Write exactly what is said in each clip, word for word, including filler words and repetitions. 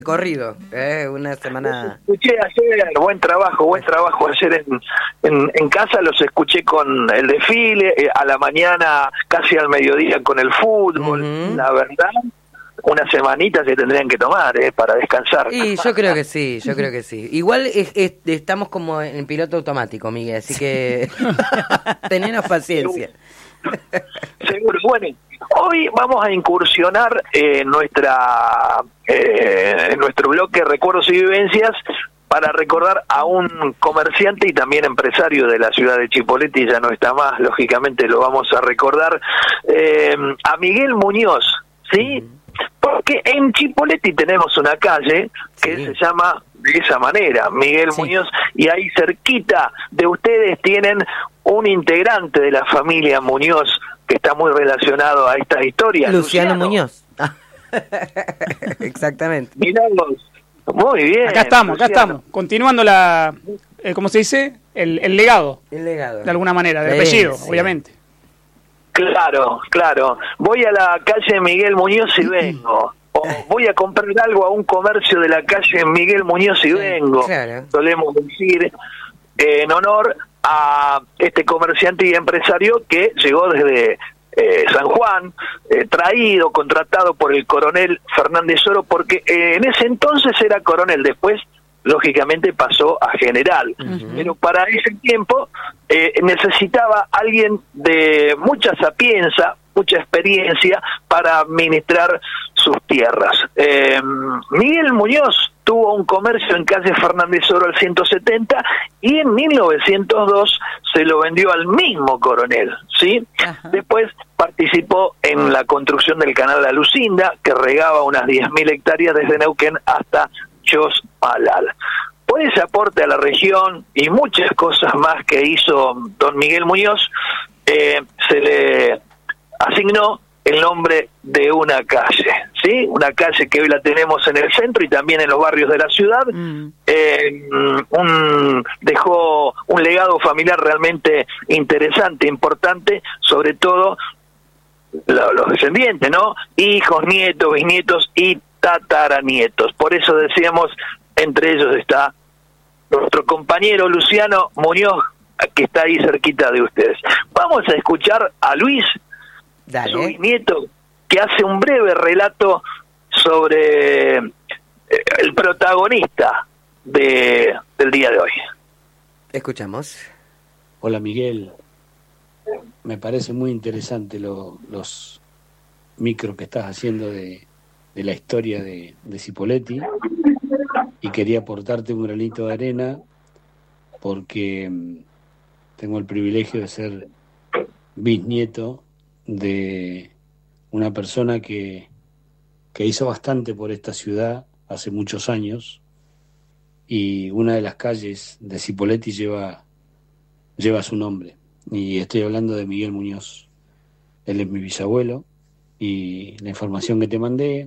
corrido, ¿eh? Una semana... Escuché ayer, buen trabajo, buen trabajo ayer en, en, en casa, los escuché con el desfile, eh, a la mañana, casi al mediodía con el fútbol, uh-huh. La verdad, una semanita se tendrían que tomar, eh, para descansar. Y yo creo que sí, yo creo que sí. Igual es, es, estamos como en piloto automático, Miguel, así que tenenos paciencia. Seguro. Bueno, hoy vamos a incursionar en nuestra eh, en nuestro bloque Recuerdos y Vivencias para recordar a un comerciante y también empresario de la ciudad de Chipoleti. Ya no está más, lógicamente lo vamos a recordar, eh, a Miguel Muñoz, ¿sí? Porque en Chipoleti tenemos una calle que sí se llama de esa manera, Miguel sí. Muñoz, y ahí cerquita de ustedes tienen un integrante de la familia Muñoz que está muy relacionado a esta historia. Luciano, Luciano. Muñoz. Exactamente. Miramos. Muy bien. Acá estamos, Luciano. acá estamos, continuando la, eh, ¿cómo se dice? El, el legado. El legado. De alguna manera, del apellido, sí. obviamente. Claro, claro. Voy a la calle Miguel Muñoz y vengo. O voy a comprar algo a un comercio de la calle Miguel Muñoz y vengo. Claro. Solemos decir eh, en honor a este comerciante y empresario que llegó desde eh, San Juan, eh, traído, contratado por el coronel Fernández Oro, porque eh, en ese entonces era coronel, después lógicamente pasó a general, uh-huh. pero para ese tiempo eh, necesitaba alguien de mucha sapienza, mucha experiencia para administrar sus tierras. Eh, Miguel Muñoz tuvo un comercio en calle Fernández Oro al ciento setenta y en mil novecientos dos se lo vendió al mismo coronel, ¿sí? Ajá. Después participó en la construcción del canal La Lucinda, que regaba unas diez mil hectáreas desde Neuquén hasta Chosmalal. Por ese aporte a la región y muchas cosas más que hizo don Miguel Muñoz, eh, se le asignó el nombre de una calle, ¿sí? Una calle que hoy la tenemos en el centro y también en los barrios de la ciudad. Mm. Eh, un, dejó un legado familiar realmente interesante, importante, sobre todo lo, los descendientes, ¿no? Hijos, nietos, bisnietos y tataranietos. Por eso decíamos, entre ellos está nuestro compañero Luciano Muñoz, que está ahí cerquita de ustedes. Vamos a escuchar a Luis, Dale. Su bisnieto, que hace un breve relato sobre eh, el protagonista de, del día de hoy. Escuchamos. Hola Miguel, me parece muy interesante lo, los micros que estás haciendo de, de la historia de, de Cipolletti, y quería aportarte un granito de arena porque tengo el privilegio de ser bisnieto de una persona que, que hizo bastante por esta ciudad hace muchos años, y una de las calles de Cipolletti lleva, lleva su nombre, y estoy hablando de Miguel Muñoz. Él es mi bisabuelo, y la información que te mandé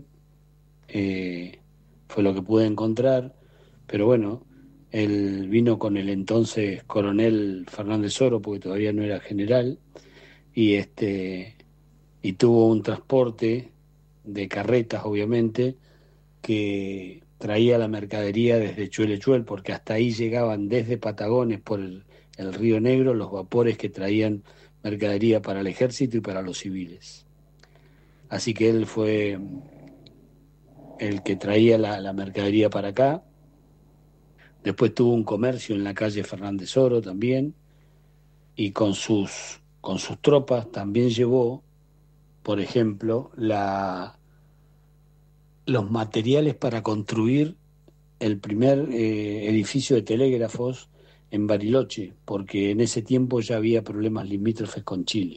eh, fue lo que pude encontrar, pero bueno, él vino con el entonces coronel Fernández Oro, porque todavía no era general, y este y tuvo un transporte de carretas, obviamente, que traía la mercadería desde Chuelechuel, porque hasta ahí llegaban desde Patagones por el, el Río Negro los vapores que traían mercadería para el ejército y para los civiles. Así que él fue el que traía la, la mercadería para acá. Después tuvo un comercio en la calle Fernández Oro también, y con sus con sus tropas también llevó, por ejemplo, la, los materiales para construir el primer eh, edificio de telégrafos en Bariloche, porque en ese tiempo ya había problemas limítrofes con Chile.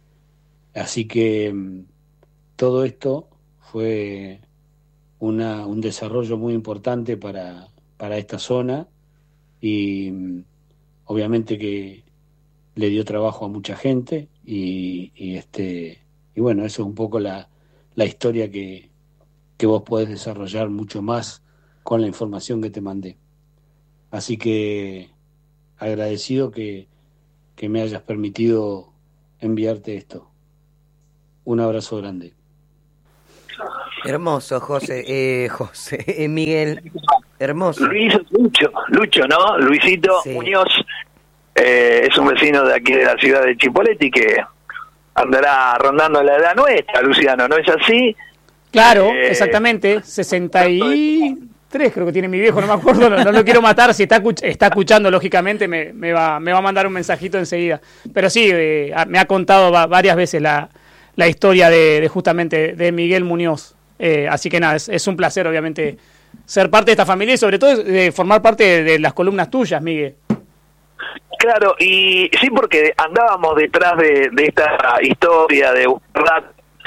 Así que todo esto fue una, un desarrollo muy importante para, para esta zona, y obviamente que le dio trabajo a mucha gente, y, y este y bueno, eso es un poco la, la historia que, que vos podés desarrollar mucho más con la información que te mandé. Así que agradecido que, que me hayas permitido enviarte esto. Un abrazo grande. Hermoso, José, eh, José, eh, Miguel, hermoso. Luis, Lucho, Lucho, ¿no? Luisito sí. Muñoz, eh, es un vecino de aquí de la ciudad de Chipoleti que andará rondando la edad nuestra, Luciano, ¿no es así? Claro, eh, exactamente, sesenta y tres creo que tiene mi viejo, no me acuerdo, no, no lo quiero matar, si está, está escuchando, lógicamente me, me, va, me va a mandar un mensajito enseguida. Pero sí, eh, me ha contado va, varias veces la, la historia de, de justamente de Miguel Muñoz. Eh, así que nada, es, es un placer obviamente ser parte de esta familia y sobre todo de formar parte de, de las columnas tuyas, Miguel. Claro, y sí, porque andábamos detrás de, de esta historia de buscar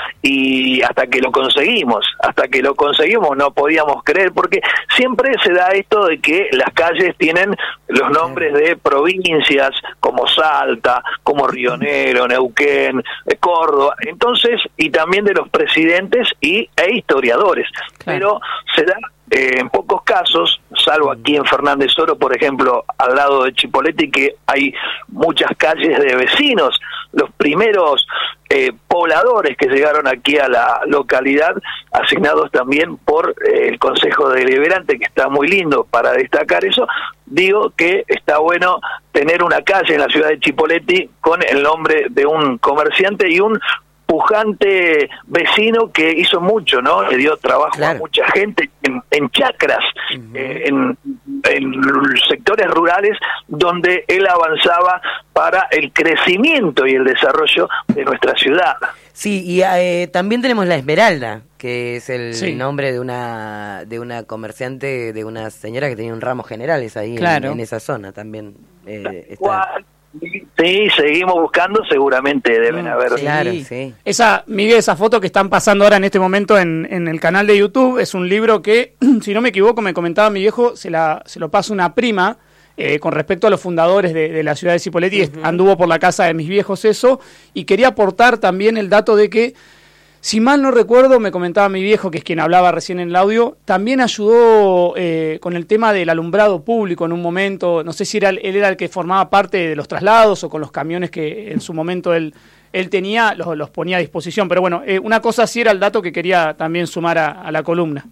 y hasta que lo conseguimos, hasta que lo conseguimos no podíamos creer, porque siempre se da esto de que las calles tienen los nombres de provincias como Salta, como Río Negro, Neuquén, Córdoba, entonces, y también de los presidentes y e historiadores, claro. Pero se da eh, en pocos casos, salvo aquí en Fernández Oro, por ejemplo, al lado de Chipoleti, que hay muchas calles de vecinos, los primeros eh, pobladores que llegaron aquí a la localidad, asignados también por eh, el Consejo Deliberante, que está muy lindo para destacar eso. Digo que está bueno tener una calle en la ciudad de Chipoleti con el nombre de un comerciante y un pujante vecino que hizo mucho, ¿no? Le dio trabajo claro. a mucha gente en, en chacras, uh-huh. eh, en, en sectores rurales donde él avanzaba para el crecimiento y el desarrollo de nuestra ciudad. Sí, y eh, también tenemos La Esmeralda, que es el sí. nombre de una de una comerciante, de una señora que tenía un ramo generales ahí claro. en, en esa zona también. Eh, está. Sí, seguimos buscando, seguramente deben mm, haber. Sí, claro, sí. Esa, Miguel, esa foto que están pasando ahora en este momento en, en el canal de YouTube es un libro que, si no me equivoco, me comentaba mi viejo, se, la, se lo pasa una prima eh, con respecto a los fundadores de, de la ciudad de Chipoleti. Uh-huh. Anduvo por la casa de mis viejos eso, y quería aportar también el dato de que, si mal no recuerdo, me comentaba mi viejo, que es quien hablaba recién en el audio, también ayudó eh, con el tema del alumbrado público en un momento. No sé si era, él era el que formaba parte de los traslados o con los camiones que en su momento él, él tenía, los, los ponía a disposición. Pero bueno, eh, una cosa sí era el dato que quería también sumar a, a la columna.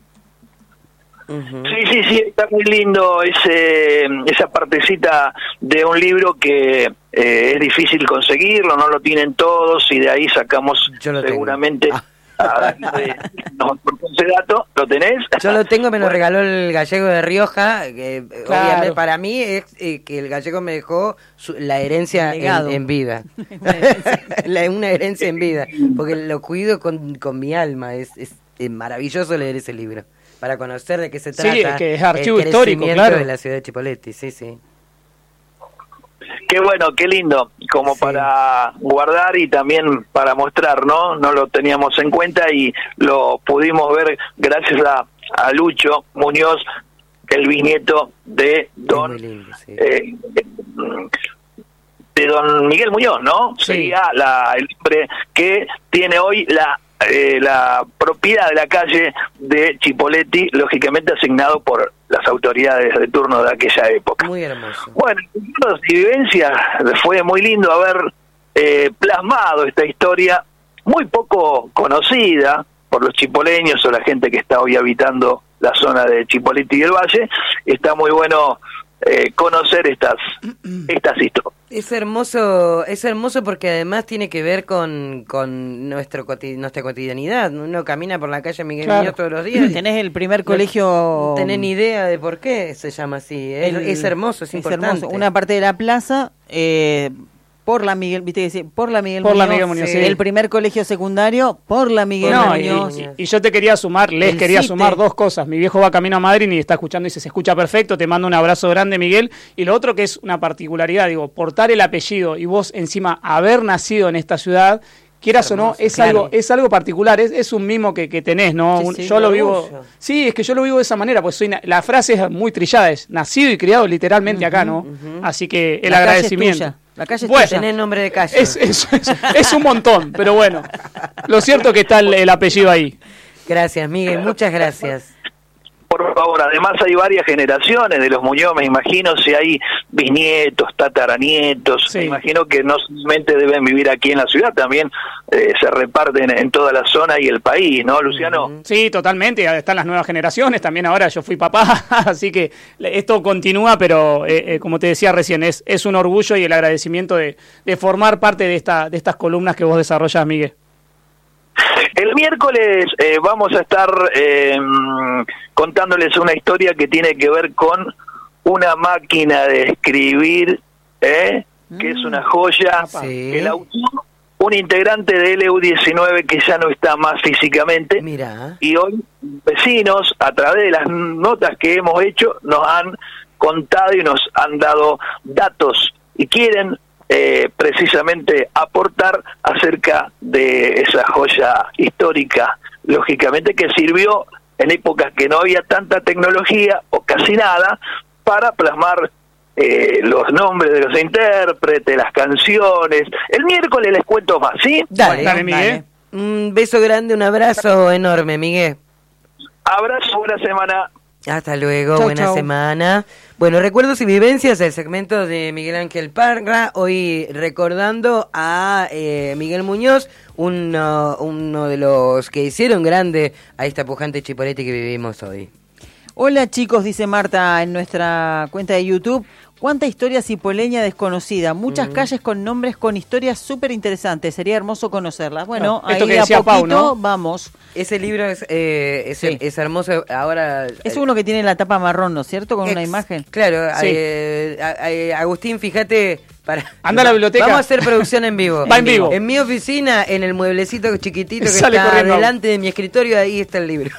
Uh-huh. Sí, sí, sí, está muy lindo ese, esa partecita de un libro que eh, es difícil conseguirlo, no lo tienen todos y de ahí sacamos seguramente ah. a, de, no, ese dato. ¿Lo tenés? Yo lo tengo, me lo bueno. regaló el gallego de Rioja, que claro. obviamente para mí es eh, que el gallego me dejó su, la herencia en, en vida, la, una herencia en vida, porque lo cuido con, con mi alma, es, es, es maravilloso leer ese libro. Para conocer de qué se trata. Sí, es que es archivo histórico, claro. De la ciudad de Chipoleti, sí, sí. Qué bueno, qué lindo, como sí. para guardar y también para mostrar, ¿no? No lo teníamos en cuenta y lo pudimos ver gracias a, a Lucho Muñoz, el bisnieto de don lindo, sí. eh, de don Miguel Muñoz, ¿no? Sí. Sería la, el hombre que tiene hoy la Eh, la propiedad de la calle de Chipoleti, lógicamente asignado por las autoridades de turno de aquella época. Muy hermoso. Bueno, en vivencia fue muy lindo haber eh, plasmado esta historia muy poco conocida por los chipoleños o la gente que está hoy habitando la zona de Chipoleti y el Valle. Está muy bueno eh, conocer estas estas historias. Es hermoso, es hermoso porque además tiene que ver con, con nuestro coti- nuestra cotidianidad. Uno camina por la calle Miguel claro. Muñoz todos los días. Tenés el primer colegio... No tenés ni idea de por qué se llama así. Es, el, es hermoso, es, es importante. Hermoso. Una parte de la plaza... Eh, por la Miguel, viste que decir, por la Miguel por Muñoz, la Miguel Muñoz sí. El primer colegio secundario, por la Miguel no, Muñoz. Y, y, y yo te quería sumar, les el quería cite. sumar dos cosas. Mi viejo va camino a Madrid y está escuchando y dice, se escucha perfecto, te mando un abrazo grande, Miguel. Y lo otro que es una particularidad, digo, portar el apellido y vos encima haber nacido en esta ciudad, quieras hermoso, o no, es claro. algo es algo particular, es, es un mimo que, que tenés, ¿no? Sí, sí, yo lo vivo... Orgullo. Sí, es que yo lo vivo de esa manera, pues soy na- la frase es muy trillada, es nacido y criado literalmente uh-huh, acá, ¿no? Uh-huh. Así que el la agradecimiento. Calle es tuya. La calle es bueno, tuya. Tenés nombre de calle. Es, es, es, es un montón, pero bueno, lo cierto es que está el, el apellido ahí. Gracias, Miguel, muchas gracias. Por favor. Además hay varias generaciones de los Muñoz, me imagino, si hay bisnietos, tataranietos, sí. Me imagino que no solamente deben vivir aquí en la ciudad, también eh, se reparten en toda la zona y el país, ¿no, Luciano? Sí, totalmente, están las nuevas generaciones, también ahora yo fui papá, así que esto continúa, pero eh, eh, como te decía recién, es, es un orgullo y el agradecimiento de, de formar parte de, esta, de estas columnas que vos desarrollas, Miguel. El miércoles eh, vamos a estar eh, contándoles una historia que tiene que ver con una máquina de escribir, ¿eh? Mm. que es una joya. Sí. El autor, un integrante de L U diecinueve que ya no está más físicamente. Mirá. Y hoy vecinos, a través de las notas que hemos hecho, nos han contado y nos han dado datos y quieren Eh, precisamente aportar acerca de esa joya histórica, lógicamente que sirvió en épocas que no había tanta tecnología o casi nada para plasmar eh, los nombres de los intérpretes, las canciones. El miércoles les cuento más, ¿sí? Dale, dale, Miguel. Un beso grande, un abrazo enorme, Miguel. Abrazo, buena semana. Hasta luego, chau, buena chau. semana. Bueno, recuerdos y vivencias, el segmento de Miguel Ángel Parra, hoy recordando a eh, Miguel Muñoz, uno, uno de los que hicieron grande a esta pujante Chipoleti que vivimos hoy. Hola chicos, dice Marta en nuestra cuenta de YouTube. Cuánta historia cipoleña desconocida, muchas mm. calles con nombres con historias súper interesantes, sería hermoso conocerlas. Bueno, no, ahí de a poquito Pau, ¿no? Vamos. Ese libro es, eh, es, sí. es hermoso, ahora... Es uno que tiene la tapa marrón, ¿no es cierto? Con ex, una imagen. Claro, sí. eh, eh, Agustín, fíjate... Para, anda a la biblioteca. Vamos a hacer producción en vivo. Va en vivo. En mi oficina, en el mueblecito chiquitito que Sale está corriendo. Delante de mi escritorio, ahí está el libro.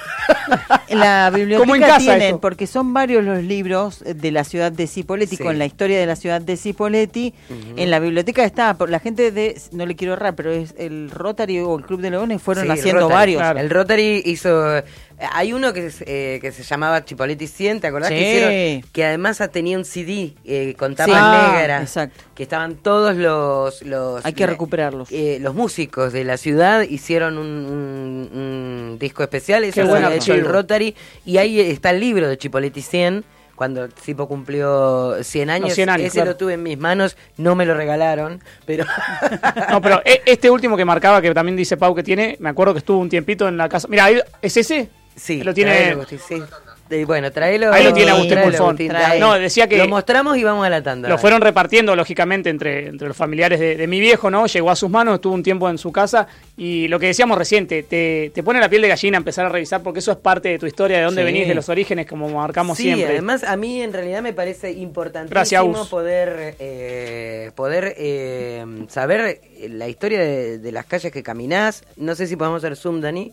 La biblioteca Como en casa tienen, eso. Porque son varios los libros de la ciudad de Cipolletti, sí. Con la historia de la ciudad de Cipolletti. Uh-huh. En la biblioteca está, por la gente de, no le quiero errar, pero es el Rotary o el Club de Leones fueron sí, haciendo Rotary, varios. Claro. El Rotary hizo... Hay uno que, eh, que se llamaba Chipolletti cien, ¿te acordás? Sí. Que hicieron, que además tenía un C D eh, con tapa sí. ah, negra. Exacto. Que estaban todos los... los Hay que recuperarlos. Eh, los músicos de la ciudad hicieron un, un, un disco especial, eso lo había hecho el Rotary, y ahí está el libro de Chipolletti cien, cuando Cipo cumplió cien años, no, cien años ese claro. Lo tuve en mis manos, no me lo regalaron, pero... No, pero este último que marcaba, que también dice Pau que tiene, me acuerdo que estuvo un tiempito en la casa. Mira, ¿es ese? Sí, lo tiene. Traelo, sí. Y bueno, tráelo. Ahí lo tiene Agustín Pulfón. No, decía que. Lo mostramos y vamos a la tanda. Lo dale. Fueron repartiendo, lógicamente, entre, entre los familiares de, de mi viejo, ¿no? Llegó a sus manos, estuvo un tiempo en su casa. Y lo que decíamos reciente, te, te pone la piel de gallina empezar a revisar, porque eso es parte de tu historia, de dónde sí. venís, de los orígenes, como marcamos sí, siempre. Sí, además, a mí en realidad me parece importantísimo Gracias, poder, eh, poder eh, saber la historia de, de las calles que caminás. No sé si podemos hacer zoom, Dani.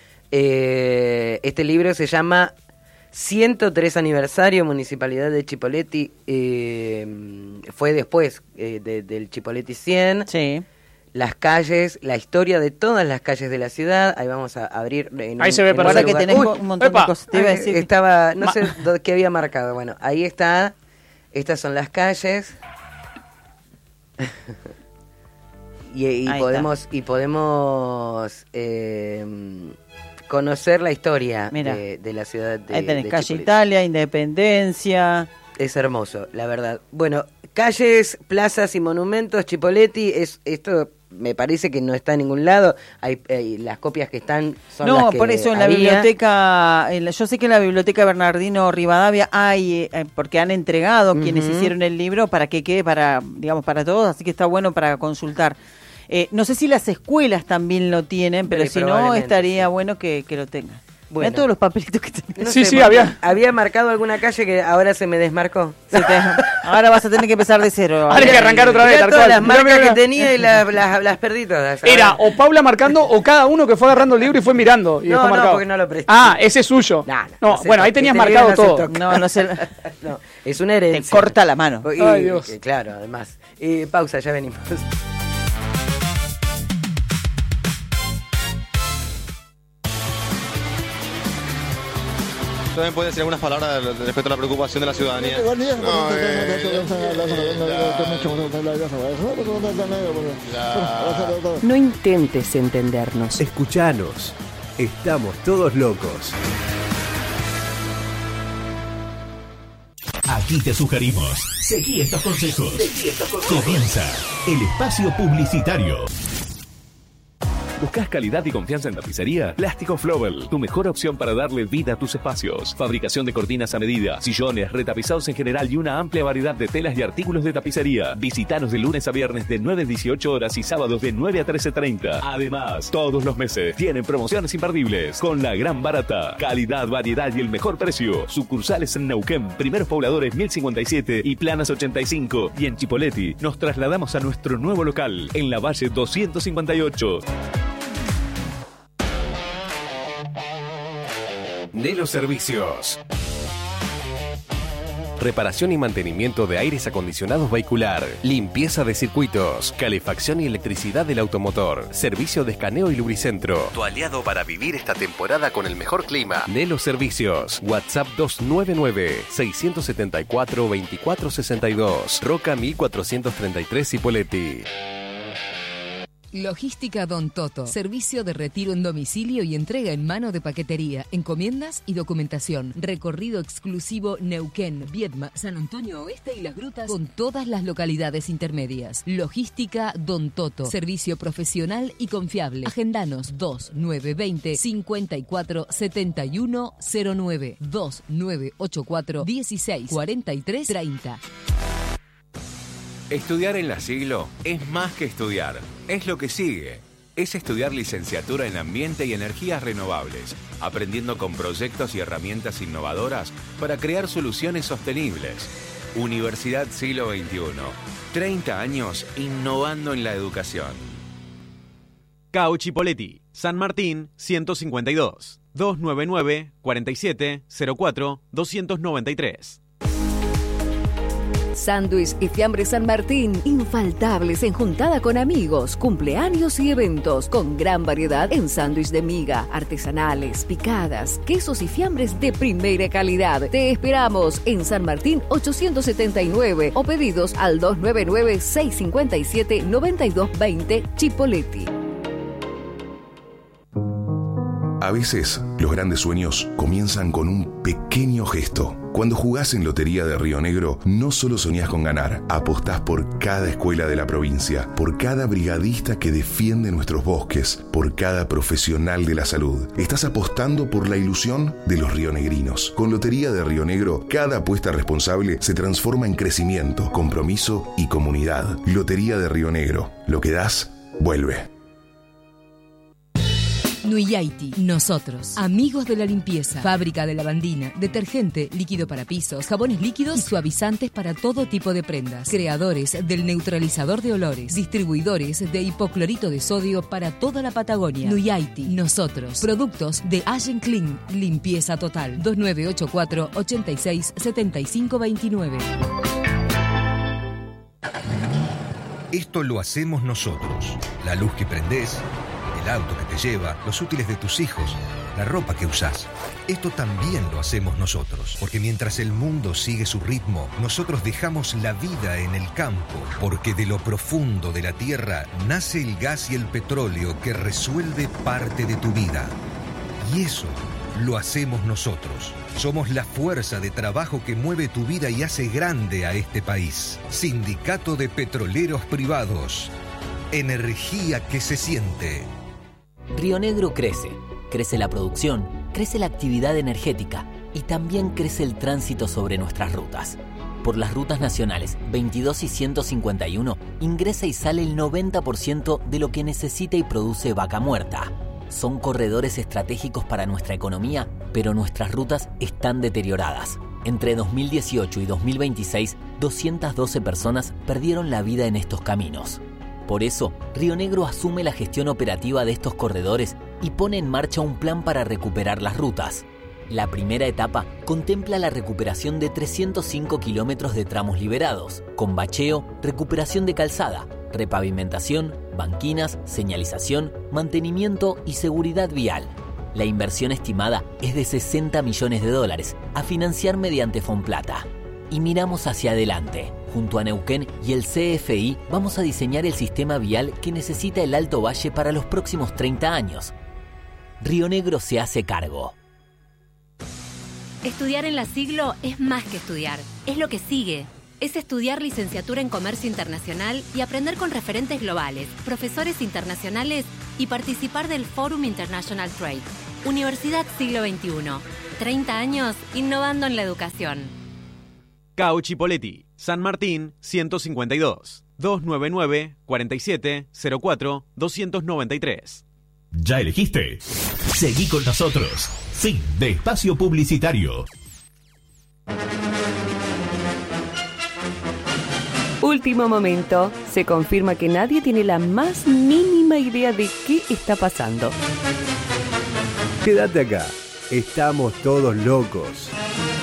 Eh, este libro se llama ciento tres aniversario Municipalidad de Chipolletti, eh, fue después eh, de, del Chipolletti cien, sí. Las calles, la historia de todas las calles de la ciudad, ahí vamos a abrir en ahí un, se ve para que tenés Uy, un montón epa. de cosas, te iba a decir. Estaba, no Ma- sé qué había marcado, bueno, ahí está, estas son las calles. y, y podemos está. y podemos eh, conocer la historia de, de la ciudad de ahí tenés de calle Chipolletti. Italia, Independencia. Es hermoso, la verdad. Bueno, calles, plazas y monumentos, Chipolletti, es esto me parece que no está en ningún lado. Hay, hay las copias que están son no, las que por eso en había. La biblioteca, en la, yo sé que en la biblioteca Bernardino Rivadavia hay, eh, porque han entregado uh-huh. quienes hicieron el libro para que quede para, digamos, para todos, así que está bueno para consultar. Eh, no sé si las escuelas también lo tienen, pero sí, si no, estaría sí. bueno que, que lo tengan. Bueno. Mirá todos los papelitos que tenés. No sí, sé, sí, había. Había marcado alguna calle que ahora se me desmarcó. Se te, ahora vas a tener que empezar de cero. Ahora hay que arrancar otra vez. Tal todas cual. Las marcas mira, mira. que tenía y las, las, las perdí todas. Era o Paula marcando o cada uno que fue agarrando el libro y fue mirando. Y no, no, porque no lo presté. Ah, ese es suyo. No, no, no, no bueno, ahí tenías marcado todo. No, no sé. No, es una herencia. Te corta la mano. Y, Ay, Dios. Y, claro, además. Y, pausa, ya venimos. También puede decir algunas palabras respecto a la preocupación de la ciudadanía. No, eh, no intentes entendernos. Escuchanos. Estamos todos locos. Aquí te sugerimos. Seguí estos consejos. Seguí estos consejos. Comienza el espacio publicitario. ¿Buscas calidad y confianza en tapicería? Plástico Flowell, tu mejor opción para darle vida a tus espacios. Fabricación de cortinas a medida, sillones, retapizados en general y una amplia variedad de telas y artículos de tapicería. Visítanos de lunes a viernes de nueve a dieciocho horas y sábados de nueve a trece treinta. Además, todos los meses tienen promociones imperdibles con la gran barata. Calidad, variedad y el mejor precio. Sucursales en Neuquén, Primeros Pobladores mil cincuenta y siete y Planas ochenta y cinco. Y en Chipoleti nos trasladamos a nuestro nuevo local en la Valle doscientos cincuenta y ocho. Nelo Servicios. Reparación y mantenimiento de aires acondicionados vehicular, limpieza de circuitos, calefacción y electricidad del automotor, servicio de escaneo y lubricentro. Tu aliado para vivir esta temporada con el mejor clima. Nelo Servicios. WhatsApp dos nueve nueve, seis siete cuatro, dos cuatro seis dos. Roca mil cuatrocientos treinta y tres Cipolletti. Logística Don Toto. Servicio de retiro en domicilio y entrega en mano de paquetería, encomiendas y documentación. Recorrido exclusivo Neuquén, Viedma, San Antonio Oeste y Las Grutas con todas las localidades intermedias. Logística Don Toto. Servicio profesional y confiable. Agendanos dos nueve dos cero, cinco cuatro siete uno cero nueve dos nueve ocho cuatro uno seis cuatro tres tres cero. Estudiar en La Siglo es más que estudiar, es lo que sigue. Es estudiar licenciatura en Ambiente y Energías Renovables, aprendiendo con proyectos y herramientas innovadoras para crear soluciones sostenibles. Universidad Siglo veintiuno, treinta años innovando en la educación. C A U Chipolletti, San Martín ciento cincuenta y dos, dos nueve nueve, cuatro siete cero cuatro, dos nueve tres. Sándwich y fiambre San Martín, infaltables en juntada con amigos, cumpleaños y eventos, con gran variedad en sándwich de miga, artesanales, picadas, quesos y fiambres de primera calidad. Te esperamos en San Martín ochocientos setenta y nueve o pedidos al dos nueve nueve, seis cinco siete, nueve dos dos cero Chipolletti. A veces, los grandes sueños comienzan con un pequeño gesto. Cuando jugás en Lotería de Río Negro, no solo soñás con ganar, apostás por cada escuela de la provincia, por cada brigadista que defiende nuestros bosques, por cada profesional de la salud. Estás apostando por la ilusión de los rionegrinos. Con Lotería de Río Negro, cada apuesta responsable se transforma en crecimiento, compromiso y comunidad. Lotería de Río Negro. Lo que das, vuelve. Nuyaiti, nosotros, amigos de la limpieza, fábrica de lavandina, detergente, líquido para pisos, jabones líquidos y suavizantes para todo tipo de prendas, creadores del neutralizador de olores, distribuidores de hipoclorito de sodio para toda la Patagonia. Nuyaiti, nosotros, productos de Allen Clean, limpieza total, dos nueve ocho cuatro, ocho seis, siete cinco dos nueve. Esto lo hacemos nosotros, la luz que prendés, el auto que te lleva, los útiles de tus hijos, la ropa que usás. Esto también lo hacemos nosotros, porque mientras el mundo sigue su ritmo, nosotros dejamos la vida en el campo, porque de lo profundo de la tierra nace el gas y el petróleo que resuelve parte de tu vida. Y eso lo hacemos nosotros. Somos la fuerza de trabajo que mueve tu vida y hace grande a este país. Sindicato de Petroleros Privados. Energía que se siente. Río Negro crece, crece la producción, crece la actividad energética y también crece el tránsito sobre nuestras rutas. Por las rutas nacionales veintidós y ciento cincuenta y uno ingresa y sale el noventa por ciento de lo que necesita y produce Vaca Muerta. Son corredores estratégicos para nuestra economía, pero nuestras rutas están deterioradas. Entre dos mil dieciocho y dos mil veintiséis, doscientas doce personas perdieron la vida en estos caminos. Por eso, Río Negro asume la gestión operativa de estos corredores y pone en marcha un plan para recuperar las rutas. La primera etapa contempla la recuperación de trescientos cinco kilómetros de tramos liberados, con bacheo, recuperación de calzada, repavimentación, banquinas, señalización, mantenimiento y seguridad vial. La inversión estimada es de sesenta millones de dólares, a financiar mediante Fonplata. Y miramos hacia adelante. Junto a Neuquén y el C F I vamos a diseñar el sistema vial que necesita el Alto Valle para los próximos treinta años. Río Negro se hace cargo. Estudiar en la Siglo es más que estudiar, es lo que sigue. Es estudiar licenciatura en Comercio Internacional y aprender con referentes globales, profesores internacionales y participar del Forum International Trade. Universidad Siglo veintiuno. treinta años innovando en la educación. Cauchi Poletti, San Martín ciento cincuenta y dos, dos nueve nueve, cuatro siete cero cuatro, dos nueve tres. ¿Ya elegiste? Seguí con nosotros. Fin de espacio publicitario. Último momento. Se confirma que nadie tiene la más mínima idea de qué está pasando. Quédate acá. Estamos todos locos.